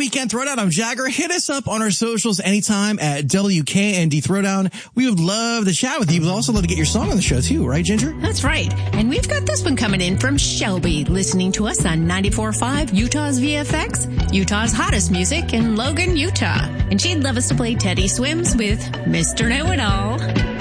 Weekend Throwdown. I'm Jagger. Hit us up on our socials anytime at WKND Throwdown. We would love to chat with you, but also love to get your song on the show too, right, Ginger? That's right. And we've got this one coming in from Shelby, listening to us on 94.5 Utah's VFX, Utah's hottest music in Logan, Utah. And she'd love us to play Teddy Swims with Mr. Know-It-All.